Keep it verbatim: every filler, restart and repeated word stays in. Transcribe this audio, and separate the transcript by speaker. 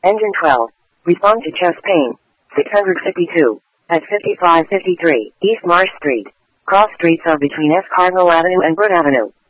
Speaker 1: Engine twelve. Respond to chest pain. six hundred fifty-two. At fifty-five fifty-three, East Marsh Street. Cross streets are between S. Cardinal Avenue and Broad Avenue.